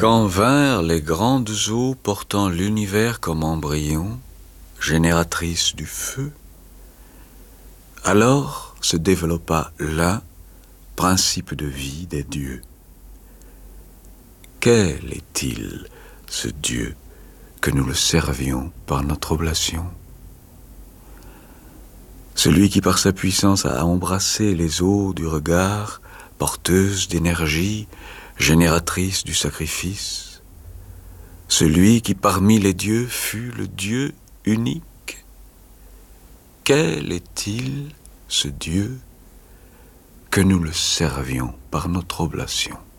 Quand vinrent les grandes eaux portant l'univers comme embryon, génératrice du feu, alors se développa l'un, principe de vie des dieux. Quel est-il, ce Dieu, que nous le servions par notre oblation? Celui qui par sa puissance a embrassé les eaux du regard, porteuse d'énergie, génératrice du sacrifice. Celui qui parmi les dieux fut le Dieu unique. Quel est-il, ce Dieu, que nous le servions par notre oblation?